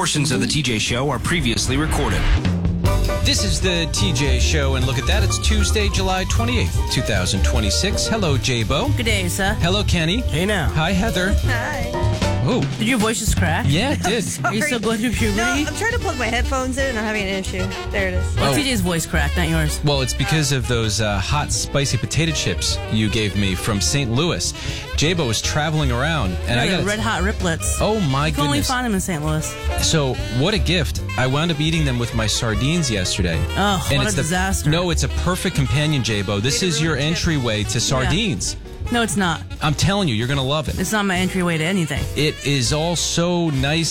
Portions of the TJ Show are previously recorded. This is the TJ Show, and look at that. It's Tuesday, July 28th, 2026. Hello, J-Bo. Good day, sir. Hello, Kenny. Hey now. Hi, Heather. Hi. Oh, Did your voice just crack? yeah, it did. Are you still going through puberty? No, I'm trying to plug my headphones in and I'm having an issue. There it is. Well, Oh. TJ's voice cracked, not yours. Well, it's because of those hot, spicy potato chips you gave me from St. Louis. J-Bo was traveling around, and I They're got red hot riplets. Oh, my You can only goodness. find them in St. Louis. So, what a gift. I wound up eating them with my sardines yesterday. Oh, And what it's a disaster. No, it's a perfect companion, J-Bo. This is your entryway to sardines. No, it's not. I'm telling you, you're going to love it. It's not my entryway to anything. It is all so nice